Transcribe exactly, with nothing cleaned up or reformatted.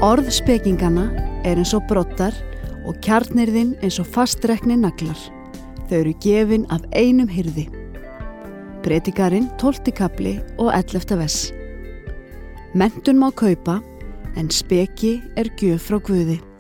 Orð spekingana er eins og broddar og kjarnirðin eins og fastrekni naglar. Þau eru gefin af einum hirði. Predikarinn tólfti kafli og ellefta vers. Menntun má kaupa, en speki er gjöf frá Guði.